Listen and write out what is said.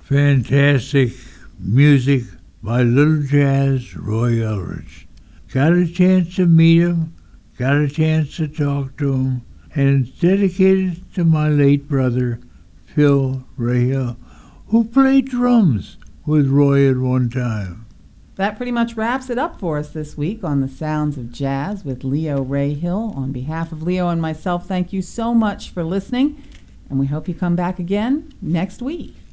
Fantastic music by Little Jazz, Roy Eldridge. Got a chance to meet him, got a chance to talk to him, and it's dedicated to my late brother, Phil Rahill, who played drums with Roy at one time. That pretty much wraps it up for us this week on The Sounds of Jazz with Leo Rahill. On behalf of Leo and myself, thank you so much for listening, and we hope you come back again next week.